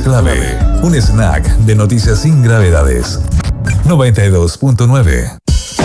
Clave, un snack de noticias sin gravedades. 92.9.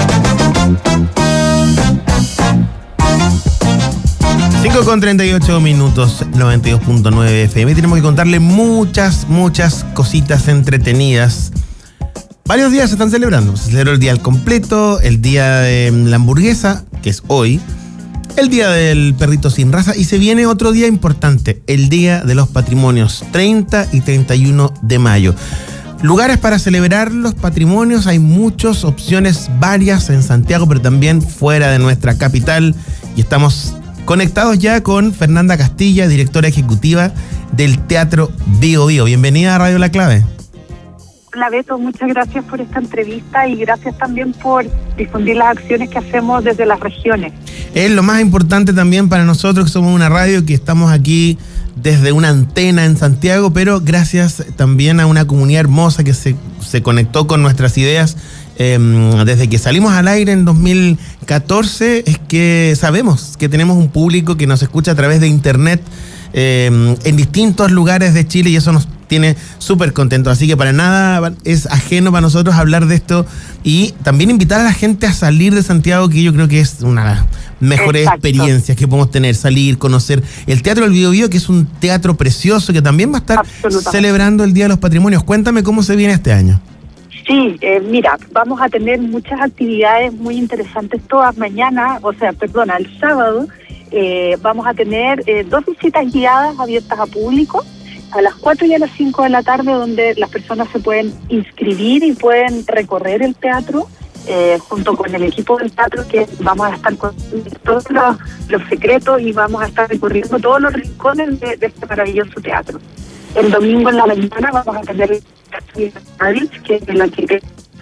5:38 minutos, 92.9 FM. Tenemos que contarle muchas cositas entretenidas. Varios días se están celebrando. Se celebró el día del completo, el día de la hamburguesa, que es hoy, el día del perrito sin raza, y se viene otro día importante, el día de los patrimonios, 30 y 31 de mayo. Lugares para celebrar los patrimonios, hay muchas opciones, varias en Santiago, pero también fuera de nuestra capital. Y estamos conectados ya con Fernanda Castilla, directora ejecutiva del Teatro Bío Bío. Bienvenida a Radio La Clave. Hola Beto, muchas gracias por esta entrevista y gracias también por difundir las acciones que hacemos desde las regiones. Es lo más importante también para nosotros, que somos una radio, que estamos aquí desde una antena en Santiago, pero gracias también a una comunidad hermosa que se conectó con nuestras ideas desde que salimos al aire en 2014. Es que sabemos que tenemos un público que nos escucha a través de internet en distintos lugares de Chile, y eso nos tiene súper contentos. Así que para nada es ajeno para nosotros hablar de esto, y también invitar a la gente a salir de Santiago, que yo creo que es una de las mejores experiencias que podemos tener, salir, conocer el Teatro del Bío Bío, que es un teatro precioso que también va a estar celebrando el Día de los Patrimonios. Cuéntame cómo se viene este año. Sí, mira, vamos a tener muchas actividades muy interesantes todas mañana, el sábado. Vamos a tener 2 visitas guiadas abiertas a público a las 4 y a las 5 de la tarde, donde las personas se pueden inscribir y pueden recorrer el teatro junto con el equipo del teatro, que vamos a estar con todos los secretos y vamos a estar recorriendo todos los rincones de este maravilloso teatro. El domingo en la mañana vamos a tener que es la que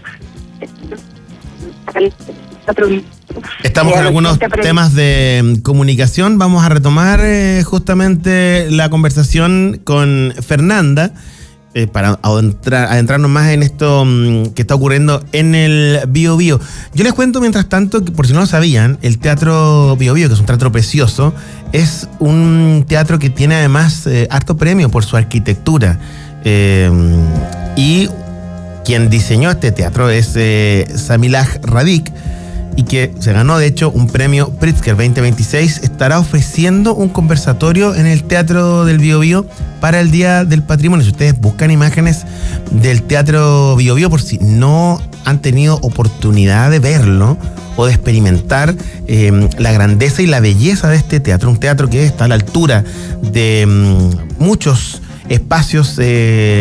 estamos con algunos temas de comunicación. Vamos a retomar justamente la conversación con Fernanda para adentrarnos más en esto que está ocurriendo en el Bío Bío. Yo les cuento mientras tanto, que por si no lo sabían, el Teatro Bío Bío, que es un teatro precioso, es un teatro que tiene además harto premio por su arquitectura. Y quien diseñó este teatro es Samilaj Radik, y que se ganó de hecho un premio Pritzker 2026. Estará ofreciendo un conversatorio en el Teatro del Bío Bío para el Día del Patrimonio. Si ustedes buscan imágenes del Teatro Bío Bío, por si no han tenido oportunidad de verlo o de experimentar la grandeza y la belleza de este teatro, un teatro que está a la altura de muchos espacios